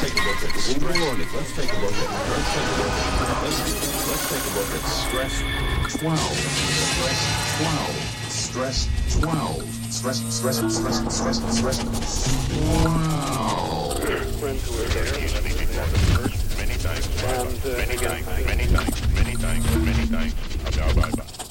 take a look at stress. Let's take a look at stress 12. Stress 12. Stress 12. Friends who were there. Many times. Many times.